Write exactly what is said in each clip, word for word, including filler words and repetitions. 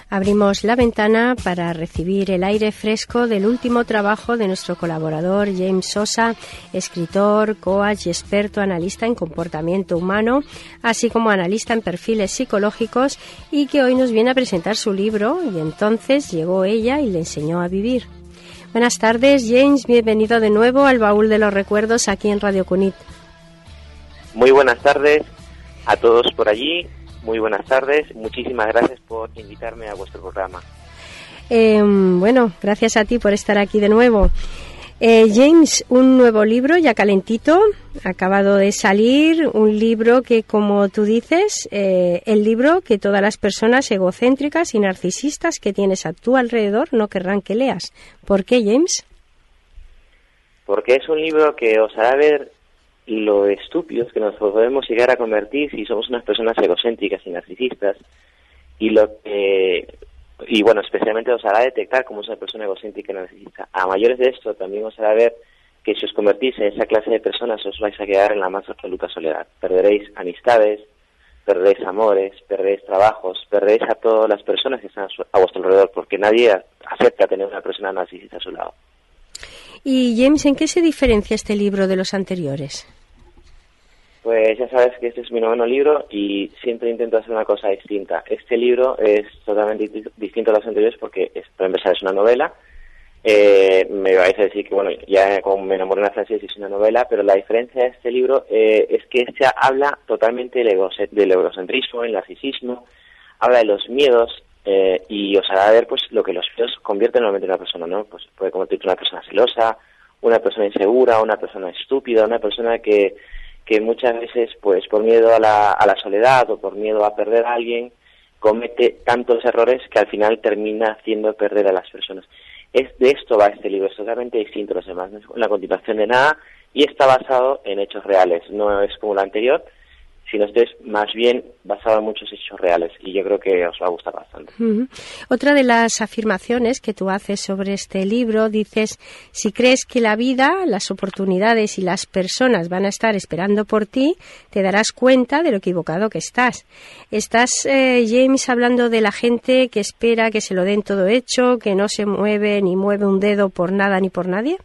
Abrimos la ventana para recibir el aire fresco del último trabajo de nuestro colaborador James Sosa, escritor, coach y experto analista en comportamiento humano, así como analista en perfiles psicológicos, y que hoy nos viene a presentar su libro Y entonces llegó ella y le enseñó a vivir. Buenas tardes, James, bienvenido de nuevo al Baúl de los Recuerdos aquí en Radio Cunit. Muy buenas tardes a todos por allí. Muy buenas tardes, muchísimas gracias por invitarme a vuestro programa. Eh, bueno, gracias a ti por estar aquí de nuevo. Eh, James, un nuevo libro ya calentito, acabado de salir, un libro que, como tú dices, eh, el libro que todas las personas egocéntricas y narcisistas que tienes a tu alrededor no querrán que leas. ¿Por qué, James? Porque es un libro que os hará ver lo estúpidos que nos podemos llegar a convertir si somos unas personas egocéntricas y narcisistas, y lo que y bueno, especialmente os hará detectar cómo es una persona egocéntrica y narcisista. A mayores de esto, también os hará ver que si os convertís en esa clase de personas os vais a quedar en la más absoluta soledad. Perderéis amistades, perderéis amores, perderéis trabajos, perderéis a todas las personas que están a, su, a vuestro alrededor, porque nadie acepta tener una persona narcisista a su lado. Y James, ¿en qué se diferencia este libro de los anteriores? Pues ya sabes que este es mi noveno libro y siempre intento hacer una cosa distinta. Este libro es totalmente distinto a los anteriores porque, es, para empezar, es una novela. Eh, me vais a decir que, bueno, ya como me enamoré de una frase es una novela, pero la diferencia de este libro eh, es que este habla totalmente del, ego, del egocentrismo, el narcisismo, habla de los miedos eh, y os hará ver pues lo que los miedos convierten normalmente en una persona, ¿no? Pues puede convertirte en una persona celosa, una persona insegura, una persona estúpida, una persona que que muchas veces, pues por miedo a la, a la soledad o por miedo a perder a alguien, comete tantos errores que al final termina haciendo perder a las personas. Es de esto va este libro, es totalmente distinto a los demás, no es la continuación de nada y está basado en hechos reales, no es como lo anterior, sino este es más bien basado en muchos hechos reales y yo creo que os va a gustar bastante. Uh-huh. Otra de las afirmaciones que tú haces sobre este libro, dices, si crees que la vida, las oportunidades y las personas van a estar esperando por ti, te darás cuenta de lo equivocado que estás. ¿Estás, eh, James, hablando de la gente que espera que se lo den todo hecho, que no se mueve ni mueve un dedo por nada ni por nadie?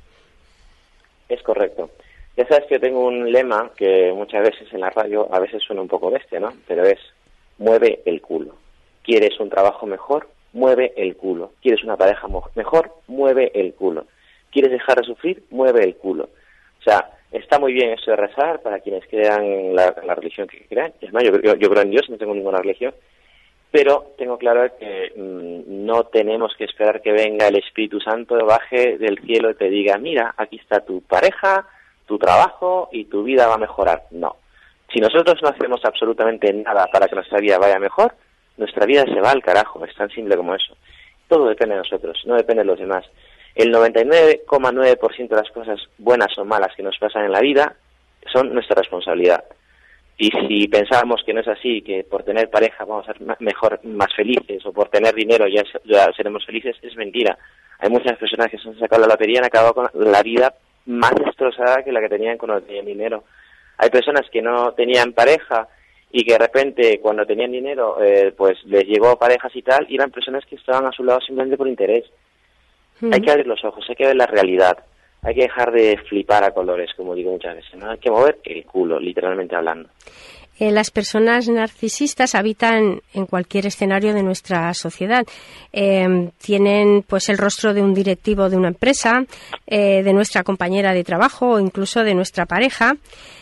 Es correcto. Ya sabes que yo tengo un lema que muchas veces en la radio a veces suena un poco bestia, ¿no? Pero es, mueve el culo. ¿Quieres un trabajo mejor? Mueve el culo. ¿Quieres una pareja mejor? Mueve el culo. ¿Quieres dejar de sufrir? Mueve el culo. O sea, está muy bien eso de rezar para quienes crean en la, en la religión que crean. Es más, yo, yo, yo creo en Dios, no tengo ninguna religión. Pero tengo claro que mmm, no tenemos que esperar que venga el Espíritu Santo, baje del cielo y te diga, mira, aquí está tu pareja, tu trabajo y tu vida va a mejorar. No. Si nosotros no hacemos absolutamente nada para que nuestra vida vaya mejor, nuestra vida se va al carajo. Es tan simple como eso. Todo depende de nosotros, no depende de los demás. El noventa y nueve coma nueve por ciento de las cosas buenas o malas que nos pasan en la vida son nuestra responsabilidad. Y si pensábamos que no es así, que por tener pareja vamos a ser mejor, más felices, o por tener dinero ya, ya seremos felices, es mentira. Hay muchas personas que se han sacado la lotería y han acabado con la vida más destrozada que la que tenían cuando tenían dinero. Hay personas que no tenían pareja y que de repente cuando tenían dinero eh, pues les llegó parejas y tal, y eran personas que estaban a su lado simplemente por interés. Mm. Hay que abrir los ojos, hay que ver la realidad, hay que dejar de flipar a colores, como digo muchas veces, ¿no? Hay que mover el culo, literalmente hablando. Eh, las personas narcisistas habitan en cualquier escenario de nuestra sociedad. Eh, tienen pues el rostro de un directivo de una empresa, eh, de nuestra compañera de trabajo o incluso de nuestra pareja.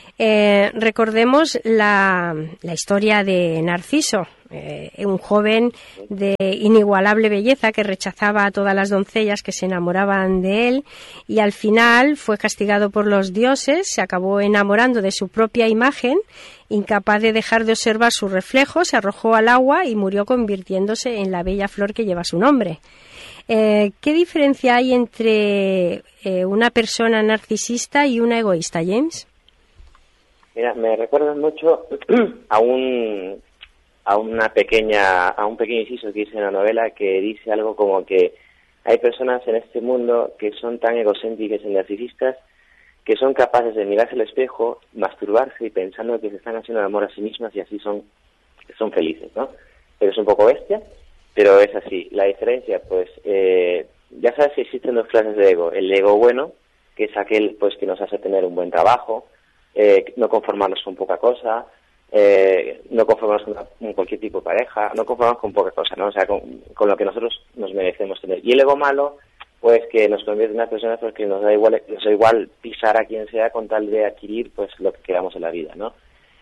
Eh, recordemos la, la historia de Narciso, eh, un joven de inigualable belleza que rechazaba a todas las doncellas que se enamoraban de él y al final fue castigado por los dioses, se acabó enamorando de su propia imagen, incapaz de dejar de observar su reflejo, se arrojó al agua y murió convirtiéndose en la bella flor que lleva su nombre. Eh, ¿Qué diferencia hay entre eh, una persona narcisista y una egoísta, James? Mira, me recuerda mucho a un a una pequeña a un pequeño inciso que dice en la novela que dice algo como que hay personas en este mundo que son tan egocéntricas y narcisistas que son capaces de mirarse al espejo, masturbarse y pensando que se están haciendo el amor a sí mismas y así son son felices, ¿no? Pero es un poco bestia, pero es así. La diferencia, pues, eh, ya sabes que existen dos clases de ego. El ego bueno, que es aquel pues que nos hace tener un buen trabajo, eh, no conformarnos con poca cosa, eh, no conformarnos con, una, con cualquier tipo de pareja, no conformarnos con poca cosa, ¿no? O sea, con, con lo que nosotros nos merecemos tener. Y el ego malo, pues que nos convierte en una persona pues que nos da igual, nos da igual pisar a quien sea con tal de adquirir pues lo que queramos en la vida, ¿no?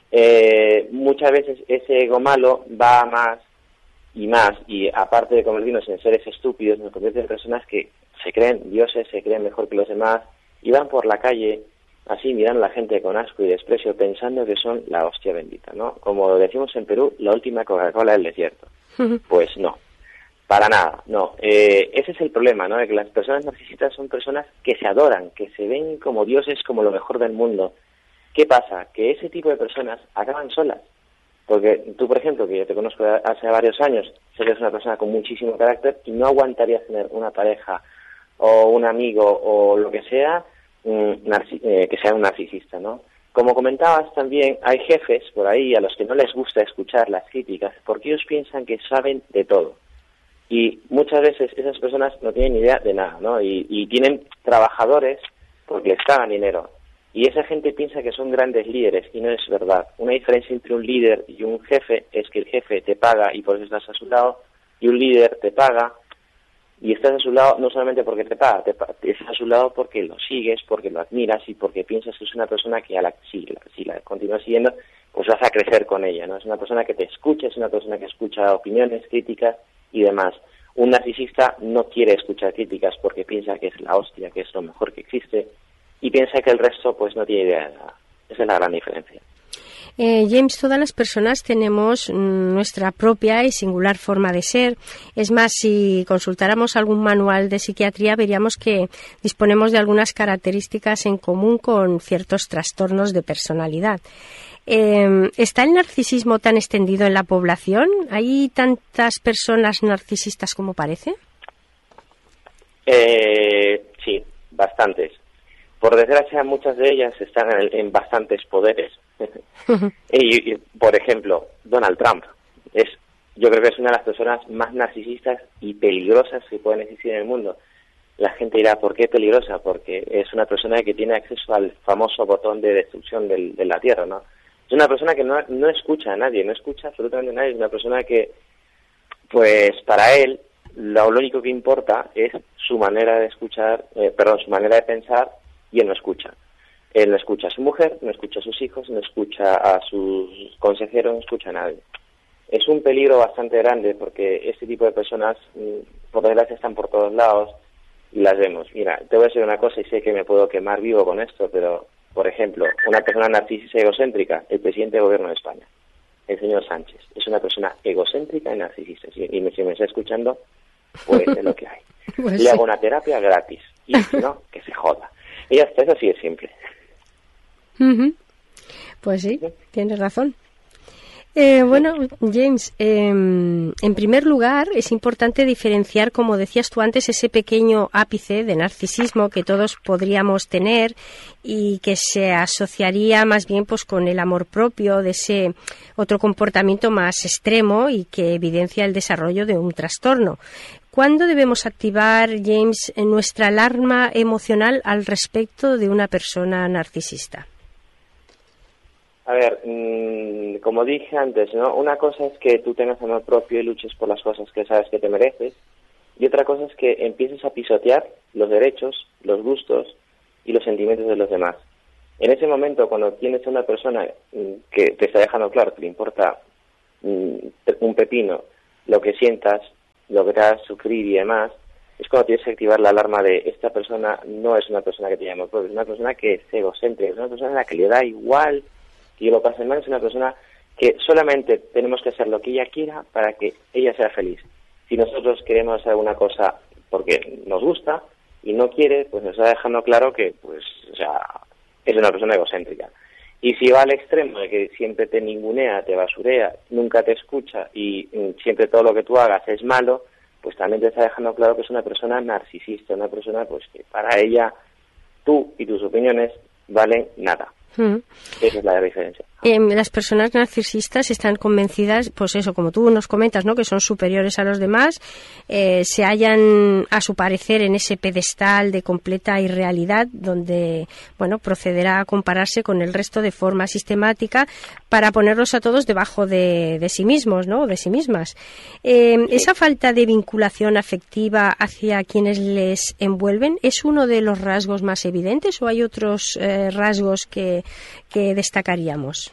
Eh, muchas veces ese ego malo va más y más, y aparte de convertirnos en seres estúpidos, nos convierte en personas que se creen dioses, se creen mejor que los demás, y van por la calle así mirando a la gente con asco y desprecio, pensando que son la hostia bendita, ¿no? Como decimos en Perú, la última Coca-Cola del desierto. Pues no, para nada, no. Eh, ese es el problema, ¿no? De que las personas narcisistas son personas que se adoran, que se ven como dioses, como lo mejor del mundo. ¿Qué pasa? Que ese tipo de personas acaban solas. Porque tú, por ejemplo, que yo te conozco hace varios años, sé que eres una persona con muchísimo carácter y no aguantarías tener una pareja o un amigo o lo que sea, narci- eh, que sea un narcisista, ¿no? Como comentabas también, hay jefes por ahí a los que no les gusta escuchar las críticas porque ellos piensan que saben de todo. Y muchas veces esas personas no tienen ni idea de nada, ¿no? Y, y tienen trabajadores porque les pagan dinero. Y esa gente piensa que son grandes líderes y no es verdad. Una diferencia entre un líder y un jefe es que el jefe te paga y por eso estás a su lado, y un líder te paga y estás a su lado no solamente porque te paga, te, te estás a su lado porque lo sigues, porque lo admiras y porque piensas que es una persona que a la, si, la, si la continúas siguiendo, pues vas a crecer con ella, ¿no? Es una persona que te escucha, es una persona que escucha opiniones, críticas y demás. Un narcisista no quiere escuchar críticas porque piensa que es la hostia, que es lo mejor que existe, y piensa que el resto pues no tiene idea de nada. Esa es la gran diferencia. Eh, James, todas las personas tenemos mm, nuestra propia y singular forma de ser. Es más, si consultáramos algún manual de psiquiatría, veríamos que disponemos de algunas características en común con ciertos trastornos de personalidad. Eh, ¿Está el narcisismo tan extendido en la población? ¿Hay tantas personas narcisistas como parece? Eh, sí, bastantes. Por desgracia, muchas de ellas están en, en bastantes poderes. y, y, por ejemplo, Donald Trump es, yo creo que es una de las personas más narcisistas y peligrosas que pueden existir en el mundo. La gente dirá, ¿por qué peligrosa? Porque es una persona que tiene acceso al famoso botón de destrucción del, de la Tierra, ¿no? Es una persona que no, no escucha a nadie, no escucha absolutamente a nadie. Es una persona que, pues, para él, lo único que importa es su manera de escuchar, eh, perdón, su manera de pensar, y él no escucha. Él no escucha a su mujer, no escucha a sus hijos, no escucha a sus consejeros, no escucha a nadie. Es un peligro bastante grande porque este tipo de personas, por desgracia, están por todos lados y las vemos. Mira, te voy a decir una cosa y sé que me puedo quemar vivo con esto, pero, por ejemplo, una persona narcisista y egocéntrica, el presidente del gobierno de España, el señor Sánchez, es una persona egocéntrica y narcisista. Y si me está escuchando, pues es lo que hay. Pues le hago una terapia gratis y si no, que se joda. Y ya está, eso sí es simple. Uh-huh. Pues sí, tienes razón. Eh, bueno, James, eh, en primer lugar es importante diferenciar, como decías tú antes, ese pequeño ápice de narcisismo que todos podríamos tener y que se asociaría más bien pues con el amor propio, de ese otro comportamiento más extremo y que evidencia el desarrollo de un trastorno. ¿Cuándo debemos activar, James, nuestra alarma emocional al respecto de una persona narcisista? A ver, mmm, como dije antes, ¿no? Una cosa es que tú tengas amor propio y luches por las cosas que sabes que te mereces, y otra cosa es que empieces a pisotear los derechos, los gustos y los sentimientos de los demás. En ese momento, cuando tienes a una persona mmm, que te está dejando claro que le importa mmm, un pepino lo que sientas, lo que te haga sufrir y demás, es cuando tienes que activar la alarma de esta persona no es una persona que te llama propio, es una persona que es egocéntrica, es una persona a la que le da igual que yo lo pase mal, es una persona que solamente tenemos que hacer lo que ella quiera para que ella sea feliz. Si nosotros queremos hacer una cosa porque nos gusta y no quiere, pues nos está dejando claro que, pues, o sea, es una persona egocéntrica. Y si va al extremo de que siempre te ningunea, te basurea, nunca te escucha y mm, siempre todo lo que tú hagas es malo, pues también te está dejando claro que es una persona narcisista, una persona pues que para ella tú y tus opiniones valen nada. Mm. Esa es la diferencia. Eh, las personas narcisistas están convencidas, pues eso, como tú nos comentas, ¿no? Que son superiores a los demás, eh, se hallan, a su parecer, en ese pedestal de completa irrealidad, donde, bueno, procederá a compararse con el resto de forma sistemática para ponerlos a todos debajo de, de sí mismos, ¿no? De sí mismas. Eh, sí. Esa falta de vinculación afectiva hacia quienes les envuelven, ¿es uno de los rasgos más evidentes o hay otros eh, rasgos que, que destacaríamos?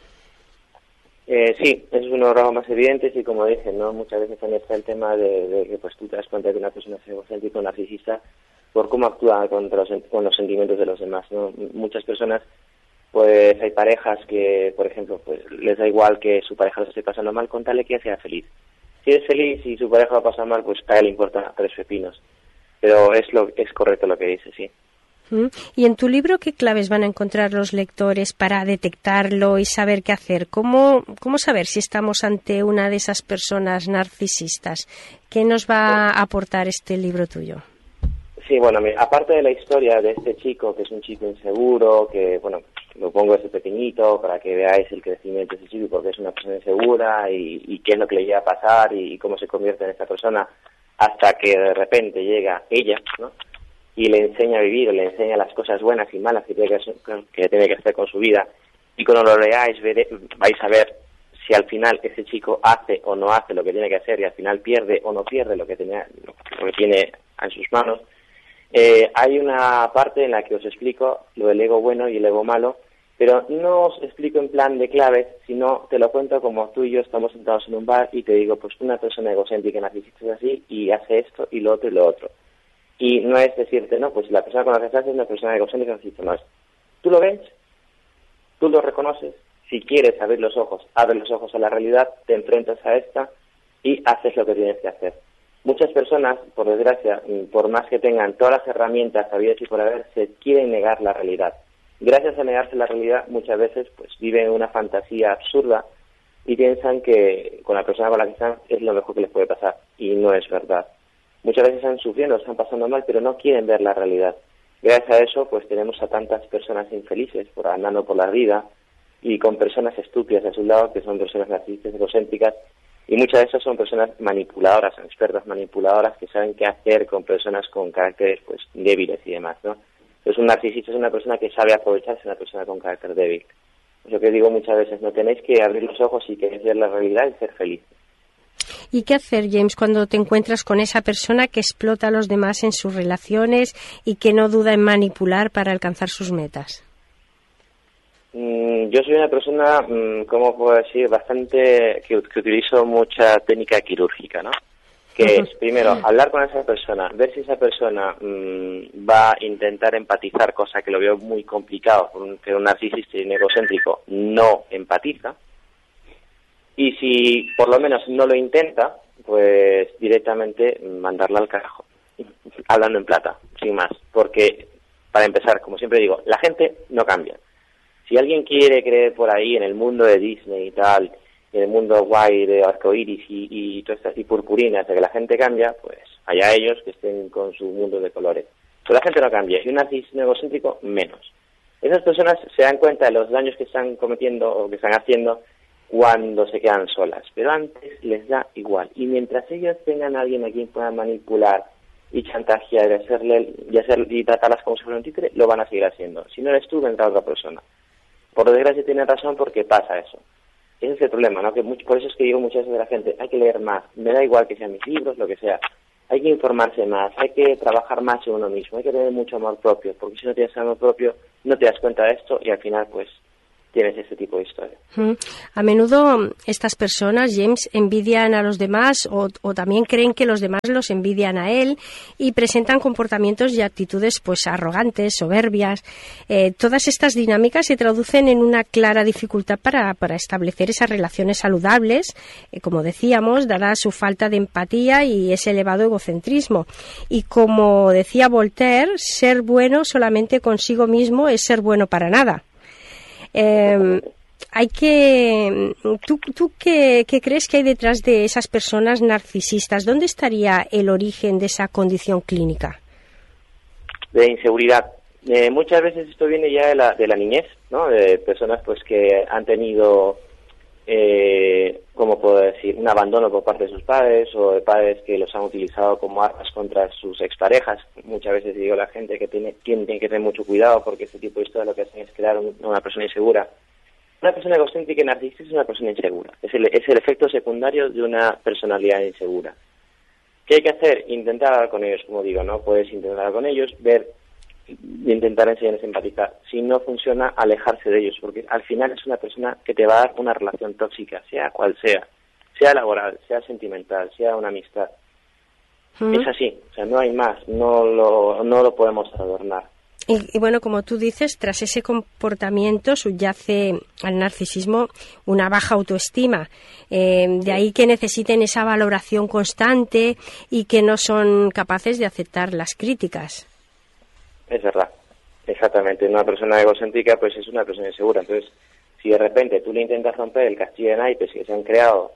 Eh, sí, es uno de los rasgos más evidentes y como dije, ¿no? Muchas veces también está el tema de, de que pues tú te das cuenta de que una persona es egocéntrica o narcisista por cómo actúa contra los, con los sentimientos de los demás, ¿no? Muchas personas, pues hay parejas que, por ejemplo, pues les da igual que su pareja lo esté pasando mal, con tal de que sea feliz. Si es feliz y su pareja lo pasa mal, pues a él le importa tres pepinos. Pero es lo es correcto lo que dice, sí. Y en tu libro, ¿qué claves van a encontrar los lectores para detectarlo y saber qué hacer? ¿Cómo, cómo saber si estamos ante una de esas personas narcisistas? ¿Qué nos va a aportar este libro tuyo? Sí, bueno, mira, aparte de la historia de este chico, que es un chico inseguro, que, bueno, lo pongo desde pequeñito para que veáis el crecimiento de ese chico, porque es una persona insegura y, y qué es lo que le llega a pasar y, y cómo se convierte en esta persona hasta que de repente llega ella, ¿no? Y le enseña a vivir, le enseña las cosas buenas y malas que tiene que, que tiene que hacer con su vida. Y cuando lo leáis, veré, vais a ver si al final ese chico hace o no hace lo que tiene que hacer y al final pierde o no pierde lo que, tenía, lo que tiene en sus manos. Eh, hay una parte en la que os explico lo del ego bueno y el ego malo, pero no os explico en plan de claves, sino te lo cuento como tú y yo estamos sentados en un bar y te digo, pues una persona egocéntrica narcisista es así y hace esto y lo otro y lo otro. Y no es decirte, no, pues la persona con la que estás es una persona egocéntrica narcisista, no es. Tú lo ves, tú lo reconoces, si quieres abrir los ojos, abres los ojos a la realidad, te enfrentas a esta y haces lo que tienes que hacer. Muchas personas, por desgracia, por más que tengan todas las herramientas habidas y por haber, se quieren negar la realidad. Gracias a negarse la realidad, muchas veces pues viven una fantasía absurda y piensan que con la persona con la que están es lo mejor que les puede pasar, y no es verdad. Muchas veces están sufriendo, están pasando mal, pero no quieren ver la realidad. Gracias a eso, pues tenemos a tantas personas infelices por andando por la vida y con personas estúpidas a su lado, que son personas narcisistas, egocéntricas, y muchas de esas son personas manipuladoras, son expertas manipuladoras que saben qué hacer con personas con caracteres pues débiles y demás, ¿no? Entonces un narcisista es una persona que sabe aprovecharse de una persona con carácter débil. Es lo que digo muchas veces, no tenéis que abrir los ojos y queréis ver la realidad y ser felices. ¿Y qué hacer, James, cuando te encuentras con esa persona que explota a los demás en sus relaciones y que no duda en manipular para alcanzar sus metas? Mm, yo soy una persona, mm, ¿cómo puedo decir?, bastante, que, que utilizo mucha técnica quirúrgica, ¿no? Que uh-huh. es, primero, hablar con esa persona, ver si esa persona mmm, va a intentar empatizar, cosa que lo veo muy complicado, porque un narcisista y un egocéntrico no empatiza. Y si por lo menos no lo intenta, pues directamente mandarla al carajo, hablando en plata, sin más. Porque, para empezar, como siempre digo, la gente no cambia. Si alguien quiere creer por ahí en el mundo de Disney y tal, en el mundo guay de arcoíris y, y todas estas y purpurinas de que la gente cambia, pues allá ellos que estén con su mundo de colores. Pero la gente no cambia, y un narcisista egocéntrico menos. Esas personas se dan cuenta de los daños que están cometiendo o que están haciendo cuando se quedan solas, pero antes les da igual. Y mientras ellos tengan a alguien a quien puedan manipular y chantajear y hacerle y, hacer, y tratarlas como si fuera un títere, lo van a seguir haciendo. Si no eres tú, vendrá otra persona. Por desgracia tiene razón, porque pasa eso. Ese es el problema, ¿no? Que mucho, por eso es que digo muchas veces a la gente, hay que leer más, me da igual que sean mis libros, lo que sea. Hay que informarse más, hay que trabajar más en uno mismo, hay que tener mucho amor propio, porque si no tienes amor propio, no te das cuenta de esto y al final, pues, tienes ese tipo de historia. A menudo estas personas, James, envidian a los demás o, o también creen que los demás los envidian a él y presentan comportamientos y actitudes pues arrogantes, soberbias. Eh, todas estas dinámicas se traducen en una clara dificultad para, para establecer esas relaciones saludables, eh, como decíamos, dada su falta de empatía y ese elevado egocentrismo. Y como decía Voltaire, ser bueno solamente consigo mismo es ser bueno para nada. Eh, hay que ¿tú, tú qué, qué crees que hay detrás de esas personas narcisistas? ¿Dónde estaría el origen de esa condición clínica? De inseguridad. Eh, muchas veces esto viene ya de la, de la niñez, ¿no? De personas pues que han tenido, eh, ¿cómo puedo decir?, un abandono por parte de sus padres, o de padres que los han utilizado como armas contra sus exparejas. Muchas veces digo a la gente que tiene, tiene que tener mucho cuidado, porque este tipo de historias lo que hacen es crear un, una persona insegura. Una persona egocéntrica y narcisista es una persona insegura. Es el, es el efecto secundario de una personalidad insegura. ¿Qué hay que hacer? Intentar hablar con ellos, como digo, ¿no? Puedes intentar hablar con ellos, ver, intentar enseñarles a empatizar. Si no funciona, alejarse de ellos, porque al final es una persona que te va a dar una relación tóxica, sea cual sea, sea laboral, sea sentimental, sea una amistad. ¿Mm? Es así, o sea, no hay más, no lo, no lo podemos adornar. Y, y bueno, como tú dices, tras ese comportamiento subyace al narcisismo una baja autoestima. Eh, de ahí que necesiten esa valoración constante y que no son capaces de aceptar las críticas. Es verdad, exactamente. Una persona egocéntrica pues es una persona insegura. Entonces, si de repente tú le intentas romper el castillo de naipes que se han creado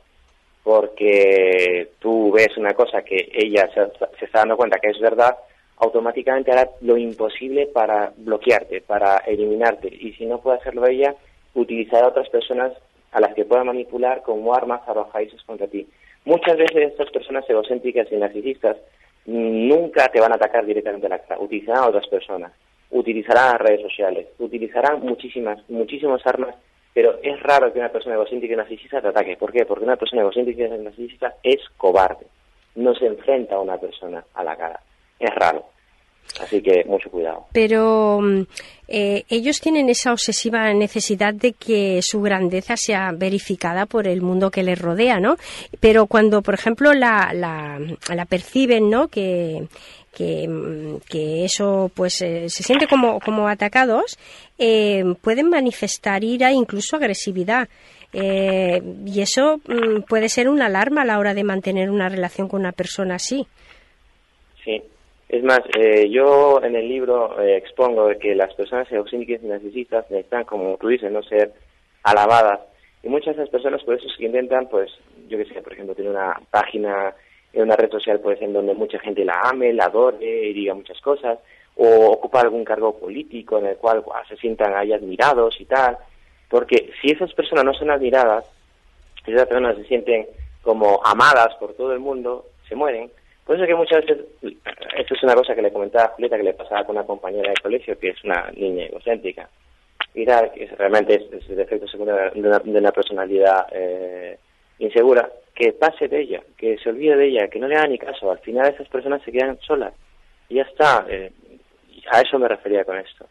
porque tú ves una cosa que ella se, se está dando cuenta que es verdad, automáticamente hará lo imposible para bloquearte, para eliminarte. Y si no puede hacerlo ella, utilizará a otras personas a las que pueda manipular como armas arrojadizas contra ti. Muchas veces estas personas egocéntricas y narcisistas nunca te van a atacar directamente a la cara. Utilizarán a otras personas, utilizarán las redes sociales, utilizarán muchísimas, muchísimas armas, pero es raro que una persona egocéntrica y narcisista te ataque. ¿Por qué? Porque una persona egocéntrica y narcisista es cobarde. No se enfrenta a una persona a la cara. Es raro, así que mucho cuidado. Pero eh, ellos tienen esa obsesiva necesidad de que su grandeza sea verificada por el mundo que les rodea, ¿no? Pero cuando, por ejemplo, la, la, la perciben, ¿no?, que, que, que eso pues eh, se siente como, como atacados, eh, pueden manifestar ira e incluso agresividad. Eh, y eso mm, puede ser una alarma a la hora de mantener una relación con una persona así. Sí. Es más, eh, yo en el libro eh, expongo de que las personas egocéntricas y narcisistas necesitan, como tú dices, no ser alabadas. Y muchas de esas personas, por eso es que intentan, pues, yo qué sé, por ejemplo, tener una página en una red social, pues, en donde mucha gente la ame, la adore y diga muchas cosas, o ocupar algún cargo político en el cual pues, se sientan ahí admirados y tal. Porque si esas personas no son admiradas, si esas personas se sienten como amadas por todo el mundo, se mueren. Por eso que muchas veces, esto es una cosa que le comentaba a Julieta, que le pasaba con una compañera de colegio, que es una niña egocéntrica, y tal, que realmente es, es el efecto secundario de una, de una personalidad eh, insegura, que pase de ella, que se olvide de ella, que no le haga ni caso. Al final esas personas se quedan solas, y ya está. Eh, a eso me refería con esto.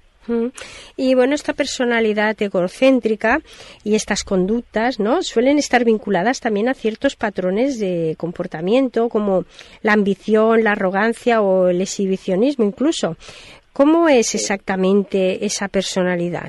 Y bueno, esta personalidad egocéntrica y estas conductas, ¿no?, suelen estar vinculadas también a ciertos patrones de comportamiento, como la ambición, la arrogancia o el exhibicionismo incluso. ¿Cómo es exactamente esa personalidad?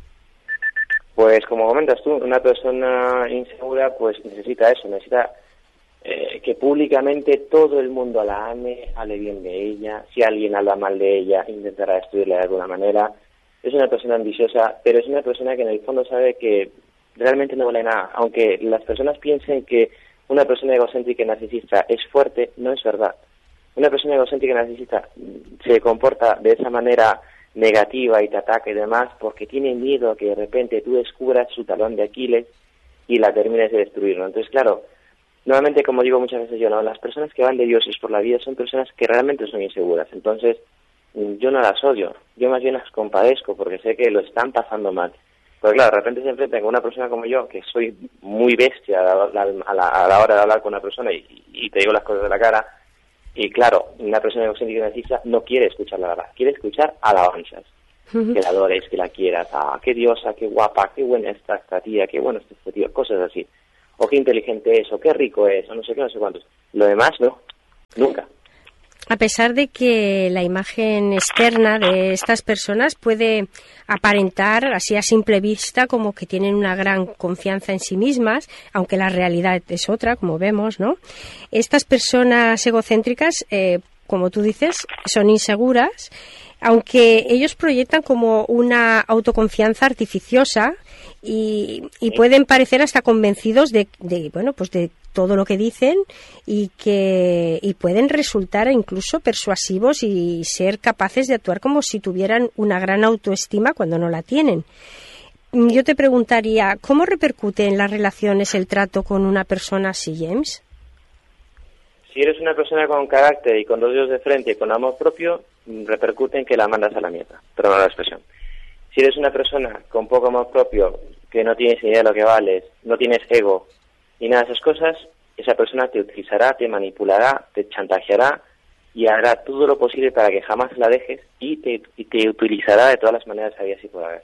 Pues como comentas tú, una persona insegura pues necesita eso, necesita eh, que públicamente todo el mundo la ame, hable bien de ella. Si alguien habla mal de ella, intentará destruirla de alguna manera. Es una persona ambiciosa, pero es una persona que en el fondo sabe que realmente no vale nada. Aunque las personas piensen que una persona egocéntrica y narcisista es fuerte, no es verdad. Una persona egocéntrica y narcisista se comporta de esa manera negativa y te ataca y demás porque tiene miedo a que de repente tú descubras su talón de Aquiles y la termines de destruirlo. Entonces, claro, nuevamente, como digo muchas veces yo, ¿no?, las personas que van de dioses por la vida son personas que realmente son inseguras. Entonces, yo no las odio, yo más bien las compadezco porque sé que lo están pasando mal. Porque claro, de repente se enfrentan con una persona como yo, que soy muy bestia a la, a la, a la hora de hablar con una persona y, y te digo las cosas de la cara, y claro, una persona egocéntrica y narcisista no quiere escuchar la verdad, quiere escuchar alabanzas, uh-huh. Que la adores, que la quieras, ah, qué diosa, qué guapa, qué buena está esta tía, qué bueno está este tío, cosas así, o qué inteligente es, o qué rico es, o no sé qué, no sé cuántos. Lo demás no, nunca. A pesar de que la imagen externa de estas personas puede aparentar así a simple vista como que tienen una gran confianza en sí mismas, aunque la realidad es otra, como vemos, ¿no? Estas personas egocéntricas, eh, como tú dices, son inseguras, aunque ellos proyectan como una autoconfianza artificiosa y, y pueden parecer hasta convencidos de, de bueno, pues de todo lo que dicen y que y pueden resultar incluso persuasivos y ser capaces de actuar como si tuvieran una gran autoestima cuando no la tienen. Yo te preguntaría, ¿cómo repercute en las relaciones el trato con una persona así, James? Si eres una persona con carácter y con dos dedos de frente y con amor propio, repercute en que la mandas a la mierda, perdón la expresión. Si eres una persona con poco amor propio, que no tienes ni idea de lo que vales, no tienes ego ni nada de esas cosas, esa persona te utilizará, te manipulará, te chantajeará y hará todo lo posible para que jamás la dejes y te, y te utilizará de todas las maneras habidas y por haber.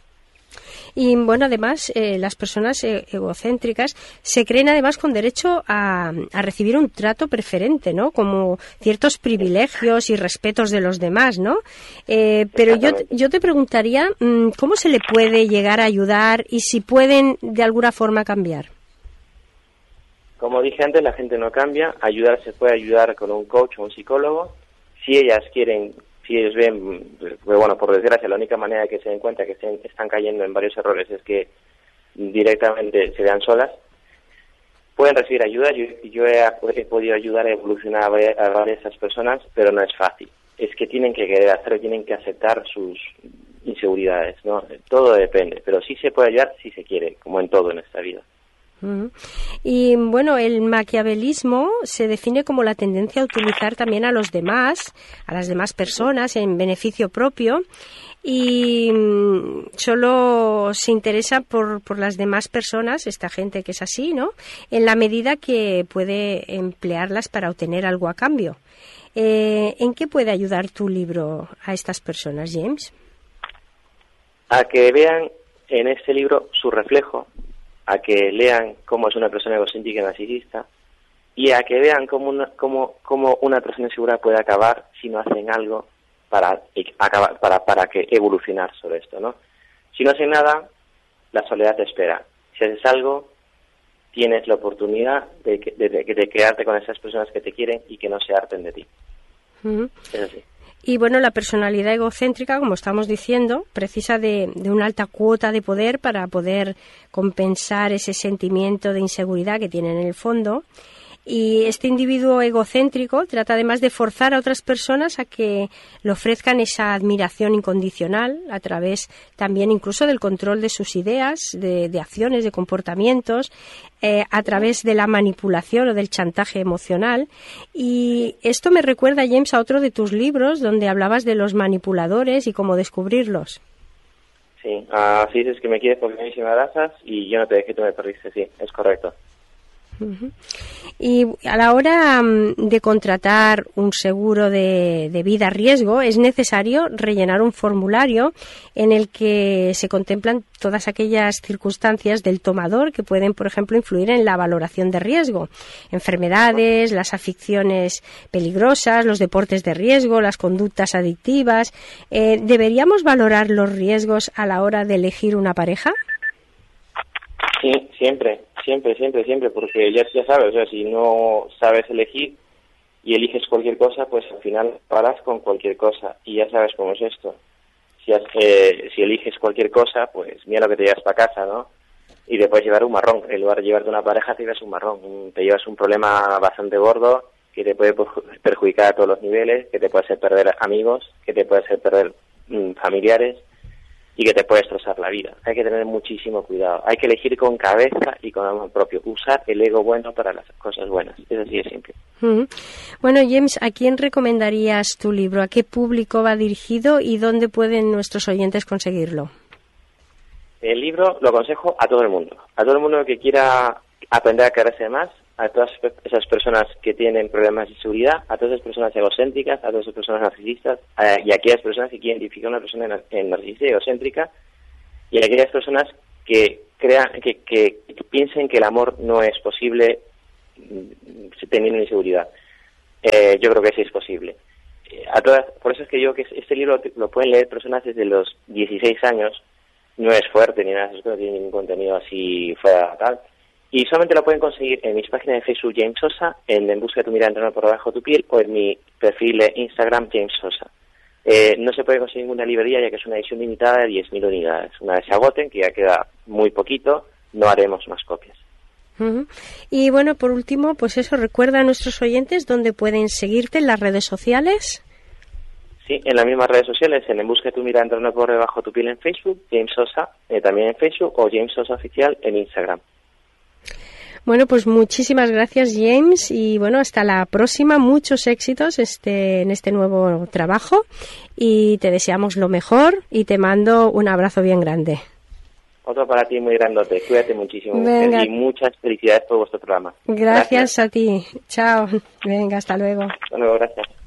Y bueno, además, eh, las personas eh, egocéntricas se creen además con derecho a, a recibir un trato preferente, ¿no? Como ciertos privilegios y respetos de los demás, ¿no? Eh, pero yo, yo te preguntaría, ¿cómo se le puede llegar a ayudar y si pueden de alguna forma cambiar? Como dije antes, la gente no cambia. Ayudar se puede ayudar con un coach o un psicólogo. Si ellas quieren... Si ellos ven, pues bueno, por desgracia, la única manera de que se den cuenta que estén, están cayendo en varios errores es que directamente se vean solas, pueden recibir ayuda. Yo, yo he, he podido ayudar a evolucionar a varias, a varias de esas personas, pero no es fácil. Es que tienen que querer hacerlo, tienen que aceptar sus inseguridades, ¿no? Todo depende, pero sí se puede ayudar si se quiere, como en todo en esta vida. Uh-huh. Y bueno, el maquiavelismo se define como la tendencia a utilizar también a los demás, a las demás personas en beneficio propio y solo se interesa por, por las demás personas, esta gente que es así, ¿no? En la medida que puede emplearlas para obtener algo a cambio. Eh, ¿En qué puede ayudar tu libro a estas personas, James? A que vean en este libro su reflejo, a que lean cómo es una persona egocéntrica y narcisista y a que vean cómo una, cómo, cómo una persona insegura puede acabar si no hacen algo para acabar, para para que evolucionar sobre esto, ¿no? Si no hacen nada, la soledad te espera. Si haces algo, tienes la oportunidad de, de, de, de quedarte con esas personas que te quieren y que no se harten de ti. Uh-huh. Es así. Y bueno, la personalidad egocéntrica, como estamos diciendo, precisa de, de una alta cuota de poder para poder compensar ese sentimiento de inseguridad que tiene en el fondo. Y este individuo egocéntrico trata además de forzar a otras personas a que le ofrezcan esa admiración incondicional a través también incluso del control de sus ideas, de, de acciones, de comportamientos, eh, a través de la manipulación o del chantaje emocional. Y esto me recuerda, James, a otro de tus libros donde hablabas de los manipuladores y cómo descubrirlos. Sí, así dices que me quieres porque me abrazas y yo no te dejé, tú me perdiste, sí, es correcto. Uh-huh. Y a la hora um, de contratar un seguro de, de vida a riesgo es necesario rellenar un formulario en el que se contemplan todas aquellas circunstancias del tomador que pueden, por ejemplo, influir en la valoración de riesgo. Enfermedades, las aficiones peligrosas, los deportes de riesgo, las conductas adictivas. Eh, ¿Deberíamos valorar los riesgos a la hora de elegir una pareja? Sí, siempre, siempre, siempre, siempre, porque ya, ya sabes, o sea, si no sabes elegir y eliges cualquier cosa, pues al final paras con cualquier cosa y ya sabes cómo es esto. Si, eh, si eliges cualquier cosa, pues mira lo que te llevas para casa, ¿no? Y te puedes llevar un marrón. En lugar de llevarte una pareja, te llevas un marrón. Te llevas un problema bastante gordo que te puede perjudicar a todos los niveles, que te puede hacer perder amigos, que te puede hacer perder mmm, familiares, y que te puede destrozar la vida. Hay que tener muchísimo cuidado. Hay que elegir con cabeza y con amor propio. Usar el ego bueno para las cosas buenas. Es así de simple. Uh-huh. Bueno, James, ¿a quién recomendarías tu libro? ¿A qué público va dirigido y dónde pueden nuestros oyentes conseguirlo? El libro lo aconsejo a todo el mundo. A todo el mundo que quiera aprender a quererse más, a todas esas personas que tienen problemas de inseguridad, a todas esas personas egocéntricas, a todas esas personas narcisistas, a, y a aquellas personas que quieren identificar a una persona en narcisista y egocéntrica, y a aquellas personas que crean, que, que, que piensen que el amor no es posible teniendo inseguridad. Eh, yo creo que sí es posible. Eh, a todas, por eso es que yo que este libro lo pueden leer personas desde los dieciséis años, no es fuerte ni nada, no tiene ningún contenido así fuera tal. Y solamente lo pueden conseguir en mis páginas de Facebook James Sosa, en En busca de tu mirada entrenando por debajo de tu piel, o en mi perfil de Instagram James Sosa. Eh, no se puede conseguir ninguna librería ya que es una edición limitada de diez mil unidades. Una vez se agoten, que ya queda muy poquito, no haremos más copias. Uh-huh. Y bueno, por último, pues eso, recuerda a nuestros oyentes dónde pueden seguirte en las redes sociales. Sí, en las mismas redes sociales, en En Busca de tu Mirada Entrando por Debajo tu Piel en Facebook, James Sosa eh, también en Facebook o James Sosa Oficial en Instagram. Bueno, pues muchísimas gracias, James, y bueno, hasta la próxima, muchos éxitos este en este nuevo trabajo y te deseamos lo mejor y te mando un abrazo bien grande. Otro para ti muy grandote. Cuídate muchísimo. Venga. Y muchas felicidades por vuestro programa. Gracias, gracias a ti. Chao. Venga, hasta luego. Hasta luego, gracias.